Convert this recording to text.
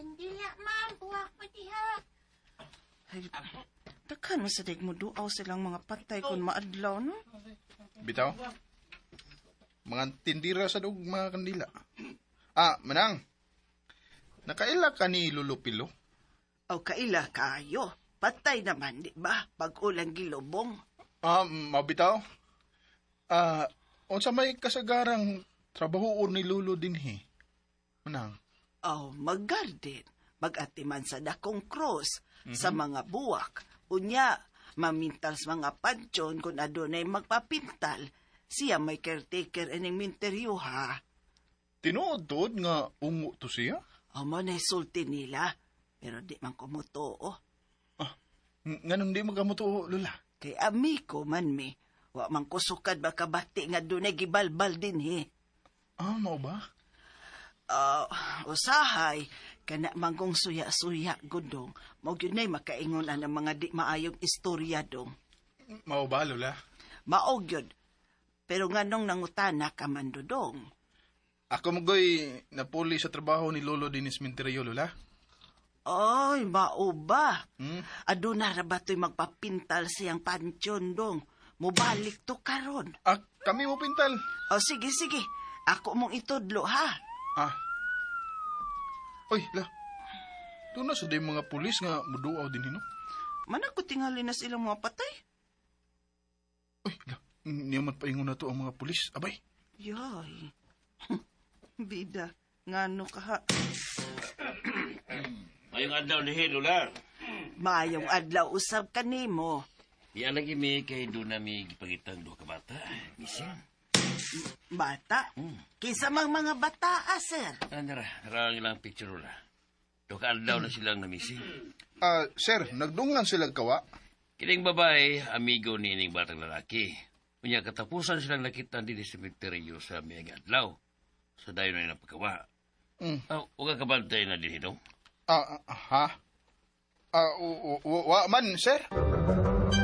Kandila, ma'am. Buwak pa diha. Ay, daghan man sa dig mo duaw silang mga patay kung maadlaw, no? Bitaw? Mga tindira sa dug mga kandila. Manang. Nakaila ka ni Lulupilo? O kaila kayo. Patay naman, di ba? Pag ulang gilubong. Mabitaw? Unsa may kasagarang trabaho ni Lulo dinhi? Manang. Mag-garden. Mag-atiman sa dakong cross, sa mga buwak. Unya, mamintal sa mga pansyon kung adunay magpapintal. Siya may caretaker ining minteryo, ha? Tinuod nga ungo to siya? Manay sulti nila. Pero di man kumutuo. Nganon di magamuto, Lula? Kay amiko man mi. Wa man kusukad ba kabati nga dunay gibalbal din, he? Mao ba? Usahay, kana manggong suya-suya, gudong. Mao gyud nay makaingon ang mga di maayong istorya, dong. Mao ba, Lula? Mao gyud. Pero nganong nangutana ka man, dodong? Ako magoy napuli sa trabaho ni Lolo Dinis Minterio, Lula. Ay, mao ba? Aduna ra ba to'y magpapintal siyang pansyon, dong? Mubalik to karon. Kami mo pintal. Sige. Ako mong itudlo, ha? Oy, la. Doon na sa day mga pulis nga muduaw din hino. Mana ko tingali na silang mga patay? Oy, la. Niyaman paingon na to ang mga pulis. Abay. Yay. Bida, ngano ka ha? Mayong adlaw ni Lula. Mayong adlaw usab kanimo. Di lagi mi kay doon na mi gipangitang do ka bata. Missing. Bata? Kisa mang mga bata, sir. Narang ilang picture Lula. Do ka adlaw na silang na-missing. Sir, nagdungan sila kawa? Kining babae, amigo ni ining batang lalaki. Unya katapusan silang nakita din sa cemetery sa miyang adlaw. Sa dayon na ilang pagkawa. Huwag kabantay na din ito. Wa man, sir?